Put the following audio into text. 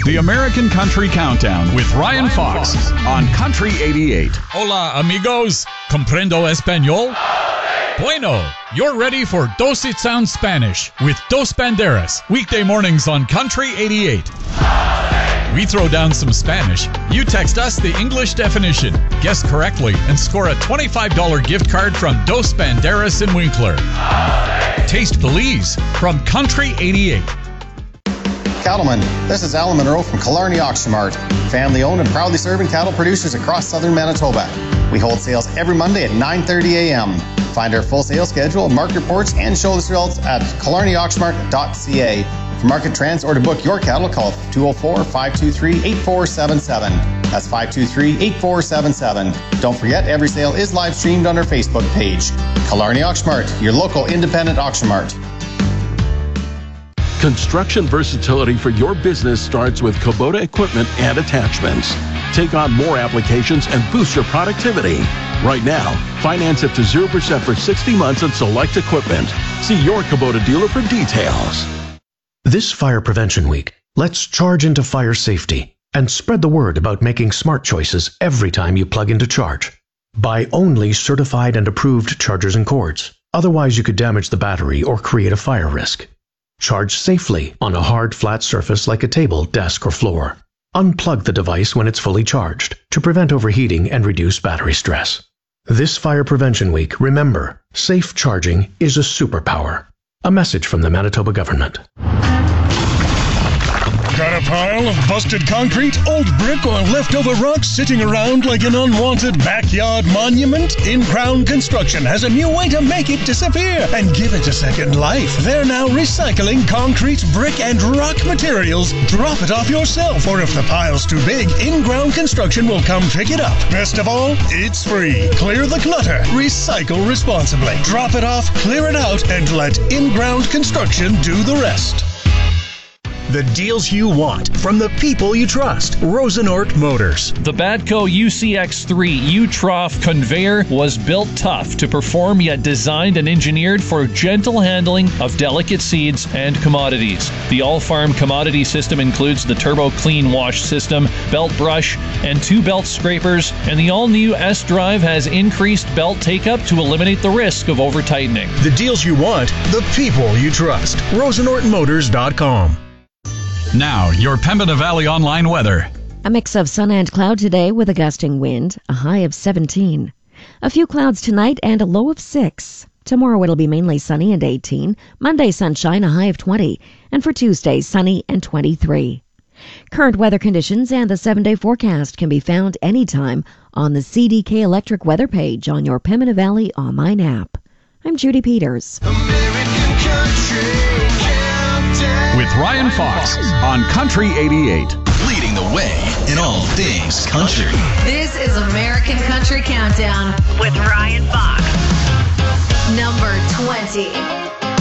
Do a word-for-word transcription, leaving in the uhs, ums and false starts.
The American Country Countdown with Ryan Fox on Country eighty-eight. Hola, amigos. Comprendo español? Bueno, you're ready for Dos It Sounds Spanish with Dos Banderas, weekday mornings on Country eighty-eight. We throw down some Spanish. You text us the English definition, guess correctly, and score a twenty-five dollars gift card from Dos Banderas in Winkler. Taste Belize from Country eighty-eight. Cattlemen, this is Alan Monroe from Killarney Auction Mart, family owned and proudly serving cattle producers across southern Manitoba. We hold sales every Monday at nine thirty a.m. Find our full sales schedule, market reports, and show the results at killarney auction mart dot c a. For market trends or to book your cattle, call two oh four, five two three, eight four seven seven. That's five two three, eight four seven seven. Don't forget, every sale is live streamed on our Facebook page. Killarney Auction Mart, your local independent auction mart. Construction versatility for your business starts with Kubota equipment and attachments. Take on more applications and boost your productivity. Right now, finance up to zero percent for sixty months on select equipment. See your Kubota dealer for details. This Fire Prevention Week, let's charge into fire safety and spread the word about making smart choices every time you plug into charge. Buy only certified and approved chargers and cords. Otherwise, you could damage the battery or create a fire risk. Charge safely on a hard, flat surface like a table, desk, or floor. Unplug the device when it's fully charged to prevent overheating and reduce battery stress. This Fire Prevention Week, remember, safe charging is a superpower. A message from the Manitoba government. Got a pile of busted concrete, old brick, or leftover rocks sitting around like an unwanted backyard monument? In-Crown Construction has a new way to make it disappear and give it a second life. They're now recycling concrete, brick, and rock materials. Drop it off yourself, or if the pile's too big, In-Crown Construction will come pick it up. Best of all, it's free. Clear the clutter. Recycle responsibly. Drop it off, clear it out, and let In-Crown Construction do the rest. The deals you want from the people you trust. Rosenort Motors. The Badco U C X three U-Trough conveyor was built tough to perform, yet designed and engineered for gentle handling of delicate seeds and commodities. The all-farm commodity system includes the Turbo Clean Wash system, belt brush, and two belt scrapers, and the all-new S-Drive has increased belt take-up to eliminate the risk of over-tightening. The deals you want, the people you trust. rosenort motors dot com. Now, your Pembina Valley online weather. A mix of sun and cloud today with a gusting wind, a high of seventeen. A few clouds tonight and a low of six. Tomorrow it'll be mainly sunny and eighteen. Monday sunshine, a high of twenty. And for Tuesday, sunny and twenty-three. Current weather conditions and the seven-day forecast can be found anytime on the C D K Electric weather page on your Pembina Valley online app. I'm Judy Peters. American Country. With Ryan Fox on Country eighty-eight. Leading the way in all things country. This is American Country Countdown with Ryan Fox. Number twenty.